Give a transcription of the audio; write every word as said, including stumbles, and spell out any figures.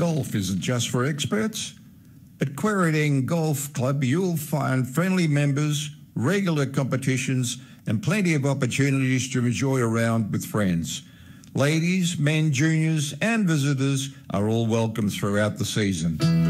golf isn't just for experts. At Quairading Golf Club, you'll find friendly members, regular competitions, and plenty of opportunities to enjoy a round with friends. Ladies, men, juniors, and visitors are all welcome throughout the season.